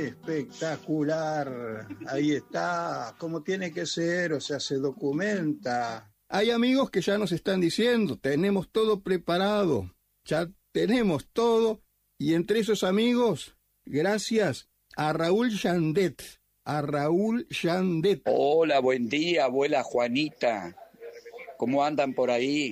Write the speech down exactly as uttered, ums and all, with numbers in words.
Espectacular, ahí está, como tiene que ser, o sea, se documenta. Hay amigos que ya nos están diciendo, tenemos todo preparado, ya tenemos todo, y entre esos amigos, gracias a Raúl Yandet, a Raúl Yandet. Hola, buen día, abuela Juanita, ¿cómo andan por ahí?